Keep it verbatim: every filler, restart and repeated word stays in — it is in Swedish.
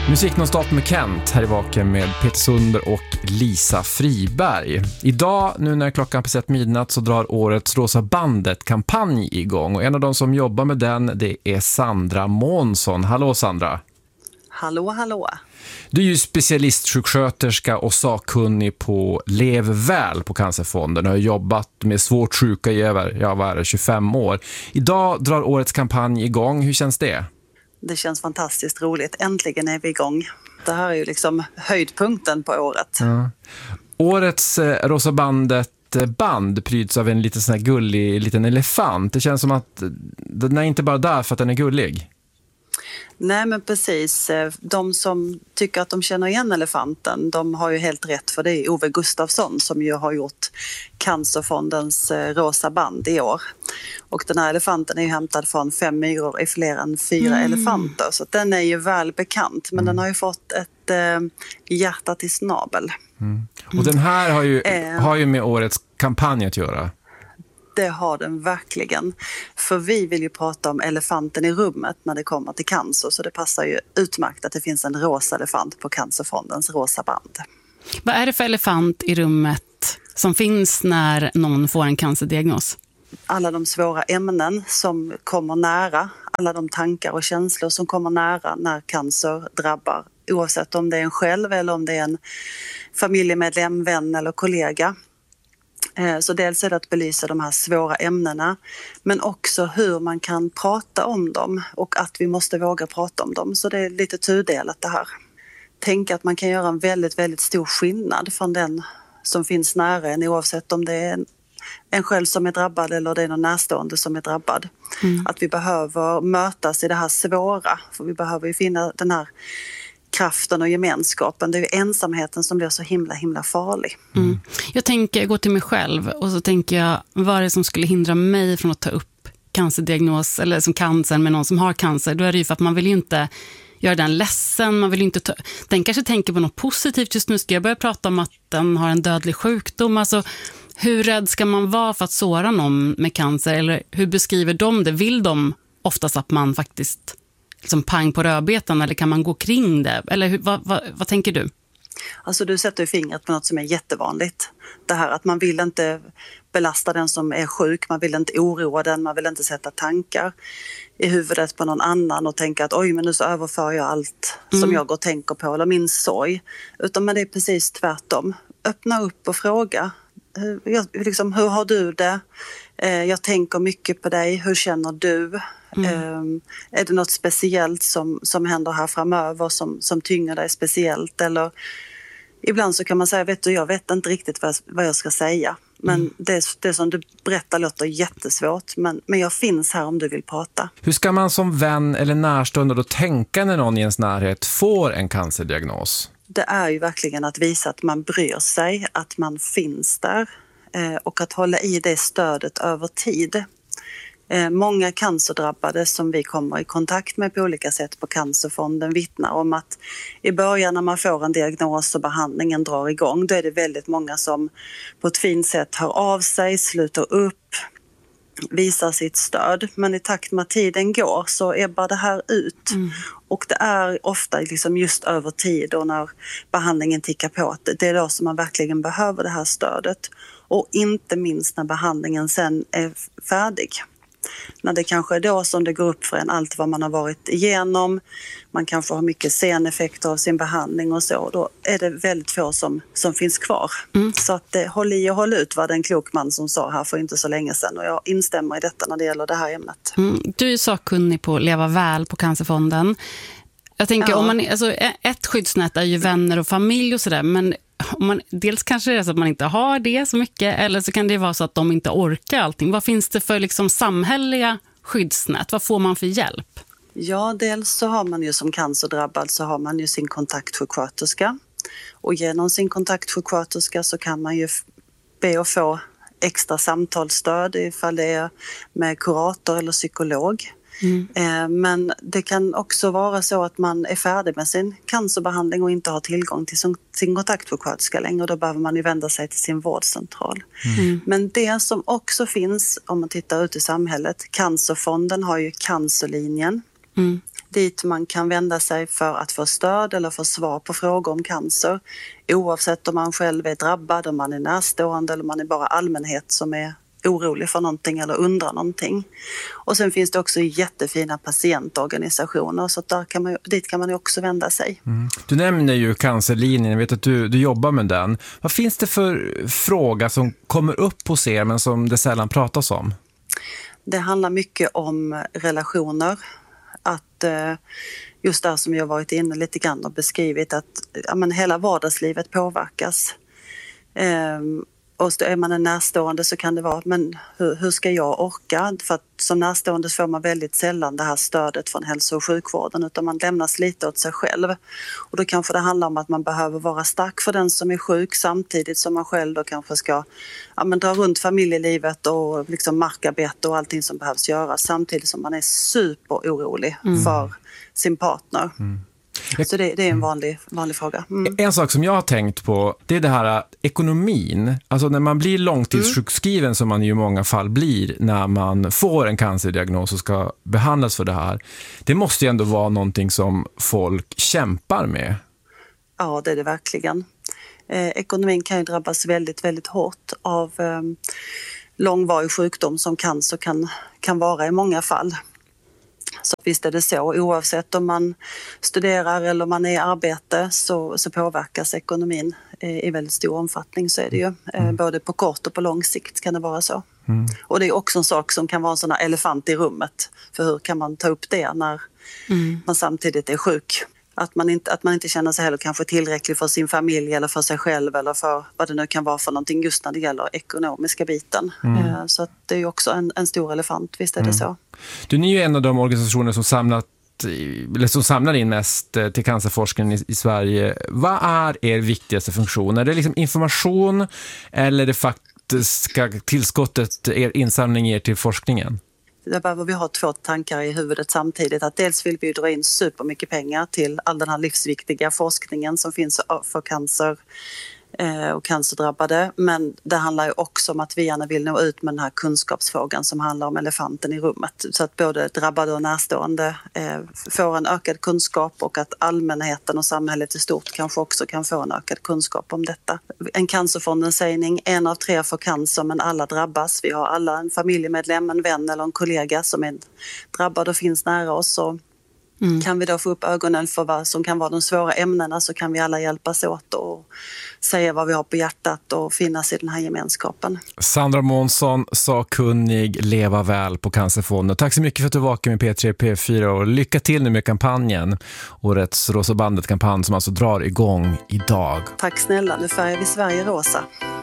Musik nonstop med Kent här i Vaken med Peter Sunder och Lisa Friberg. Idag, nu när klockan passerat midnatt, så drar årets Rosa bandet-kampanj igång. Och en av de som jobbar med den, det är Sandra Månsson. Hallå Sandra! Hallå, hallå! Du är ju specialistsjuksköterska och sakkunnig på Lev väl på Cancerfonden och har jobbat med svårt sjuka i över ja, vad är det, tjugofem år. Idag drar årets kampanj igång. Hur känns det? Det känns fantastiskt roligt. Äntligen är vi igång. Det här är ju liksom höjdpunkten på året. Ja. Årets eh, Rosa bandet-band pryds av en lite sån här gullig liten elefant. Det känns som att den är inte bara där för att den är gullig. Nej, men precis. De som tycker att de känner igen elefanten, de har ju helt rätt, för det är Ove Gustafsson som ju har gjort Cancerfondens Rosa band i år. Och den här elefanten är ju hämtad från fem myror i fler än fyra mm. elefanter, så den är ju väl bekant, men mm. den har ju fått ett eh, hjärta till snabel. Mm. Och den här har ju, mm. har ju med årets kampanj att göra. Det har den verkligen. För vi vill ju prata om elefanten i rummet när det kommer till cancer. Så det passar ju utmärkt att det finns en rosa elefant på Cancerfondens Rosa band. Vad är det för elefant i rummet som finns när någon får en cancerdiagnos? Alla de svåra ämnen som kommer nära. Alla de tankar och känslor som kommer nära när cancer drabbar. Oavsett om det är en själv eller om det är en familjemedlem, vän eller kollega. Så dels är det att belysa de här svåra ämnena, men också hur man kan prata om dem och att vi måste våga prata om dem. Så det är lite tudelat det här. Tänk att man kan göra en väldigt, väldigt stor skillnad från den som finns nära en, oavsett om det är en, en själv som är drabbad eller det är någon närstående som är drabbad. Mm. Att vi behöver mötas i det här svåra, för vi behöver ju finna den här kraften och gemenskapen. Det är ju ensamheten som blir så himla himla farlig. Mm. Jag tänker gå till mig själv och så tänker jag, vad är det som skulle hindra mig från att ta upp cancerdiagnos eller som cancer med någon som har cancer? Då är det ju för att man vill ju inte göra den ledsen, man vill inte ta... Den kanske tänker på något positivt. Just nu ska jag börja prata om att den har en dödlig sjukdom. Alltså, hur rädd ska man vara för att såra någon med cancer? Eller hur beskriver de det? Vill de oftast att man faktiskt liksom pang på rödbetan, eller kan man gå kring det? Eller hur, vad, vad, vad tänker du? Alltså du sätter ju fingret på något som är jättevanligt. Det här att man vill inte belasta den som är sjuk, man vill inte oroa den, man vill inte sätta tankar i huvudet på någon annan och tänka att oj, men nu så överför jag allt mm. som jag går och tänker på eller min sorg. Utan men det är precis tvärtom. Öppna upp och fråga. Hur, liksom, hur har du det? Eh, jag tänker mycket på dig. Hur känner du? Mm. Eh, är det något speciellt som, som händer här framöver som, som tynger dig speciellt? Eller ibland så kan man säga, vet du, jag vet inte riktigt vad, vad jag ska säga. Men mm. det, det som du berättar låter jättesvårt. Men, men jag finns här om du vill prata. Hur ska man som vän eller närstående då tänka när någon i ens närhet får en cancerdiagnos? Det är ju verkligen att visa att man bryr sig, att man finns där eh, och att hålla i det stödet över tid. Eh, många cancerdrabbade som vi kommer i kontakt med på olika sätt på Cancerfonden vittnar om att i början när man får en diagnos och behandlingen drar igång, då är det väldigt många som på ett fint sätt hör av sig, sluter upp, visar sitt stöd. Men i takt med tiden går så ebbar det här ut. Mm. Och det är ofta liksom just över tid och när behandlingen tickar på. Det är då som man verkligen behöver det här stödet. Och inte minst när behandlingen sen är färdig. När det kanske är då som det går upp för en allt vad man har varit igenom. Man kanske har mycket seneffekter av sin behandling och så. Då är det väldigt få som, som finns kvar. Mm. Så att det, håll i och håll ut, var det en klok man som sa här för inte så länge sedan. Och jag instämmer i detta när det gäller det här ämnet. Mm. Du är sakkunnig på Leva väl på Cancerfonden. Jag tänker, ja. om man, alltså, ett skyddsnät är ju vänner och familj och sådär, men om man, dels kanske det är så att man inte har det så mycket, eller så kan det vara så att de inte orkar allting. Vad finns det för liksom samhälleliga skyddsnät? Vad får man för hjälp? Ja, dels så har man ju som cancerdrabbad så har man ju sin kontaktsjuksköterska. Och genom sin kontaktsjuksköterska så kan man ju be att få extra samtalsstöd ifall det är med kurator eller psykolog. Mm. Men det kan också vara så att man är färdig med sin cancerbehandling och inte har tillgång till sin, sin kontaktsjuksköterska längre, och då behöver man ju vända sig till sin vårdcentral. Mm. Men det som också finns, om man tittar ut i samhället, Cancerfonden har ju cancerlinjen. Mm. dit man kan vända sig för att få stöd eller få svar på frågor om cancer. Oavsett om man själv är drabbad, om man är närstående eller om man är bara allmänhet som är orolig för någonting eller undrar någonting. Och sen finns det också jättefina patientorganisationer, så att där kan man, dit kan man ju också vända sig. Mm. Du nämner ju cancerlinjen, jag vet att du, du jobbar med den. Vad finns det för fråga som kommer upp hos er men som det sällan pratas om? Det handlar mycket om relationer. Att just det som jag varit inne lite grann och beskrivit, att ja, men hela vardagslivet påverkas. Ehm, och är man en närstående så kan det vara, men hur, hur ska jag orka? För att som närstående får man väldigt sällan det här stödet från hälso- och sjukvården, utan man lämnas lite åt sig själv. Och då kanske det handlar om att man behöver vara stark för den som är sjuk, samtidigt som man själv då kanske ska ja, men dra runt familjelivet och liksom markarbete och allting som behövs göras, samtidigt som man är superorolig mm. för sin partner. Mm. Så det, det är en vanlig, vanlig fråga. Mm. En sak som jag har tänkt på, det är det här ekonomin. Alltså när man blir långtidssjukskriven, mm. som man ju i många fall blir när man får en cancerdiagnos och ska behandlas för det här. Det måste ju ändå vara någonting som folk kämpar med. Ja, det är det verkligen. Eh, ekonomin kan ju drabbas väldigt, väldigt hårt av eh, långvarig sjukdom som cancer kan, kan vara i många fall. Så visst är det så, oavsett om man studerar eller om man är i arbete så, så påverkas ekonomin i, i väldigt stor omfattning, så är det ju. Mm. Både på kort och på lång sikt kan det vara så. Mm. Och det är också en sak som kan vara en sån här elefant i rummet, för hur kan man ta upp det när mm. man samtidigt är sjuk? Att man, inte, att man inte känner sig heller kanske tillräcklig för sin familj eller för sig själv eller för vad det nu kan vara för någonting just när det gäller ekonomiska biten. Mm. Så att det är ju också en, en stor elefant, visst är det mm. så. Du, ni är ju en av de organisationer som, samlat, eller som samlar in mest till cancerforskningen i, i Sverige. Vad är er viktigaste funktion? Är det liksom information eller det faktiska tillskottet, er insamling ger till forskningen? Där behöver vi ha två tankar i huvudet samtidigt. Att dels vill vi dra in supermycket pengar till all den här livsviktiga forskningen som finns för cancer och cancerdrabbade. Men det handlar ju också om att vi gärna vill nå ut med den här kunskapsfrågan som handlar om elefanten i rummet. Så att både drabbade och närstående får en ökad kunskap och att allmänheten och samhället i stort kanske också kan få en ökad kunskap om detta. En cancerfondens-sägning, en av tre får cancer men alla drabbas. Vi har alla en familjemedlem, en vän eller en kollega som är drabbad och finns nära oss. Och Mm. kan vi då få upp ögonen för vad som kan vara de svåra ämnena, så kan vi alla hjälpas åt och säga vad vi har på hjärtat och finnas i den här gemenskapen. Sandra Månsson, sakkunnig, leva väl på Cancerfonden. Tack så mycket för att du var med P tre P fyra och lycka till nu med kampanjen. Årets Rosa bandet-kampanj som alltså drar igång idag. Tack snälla, nu färgar vi Sverige rosa.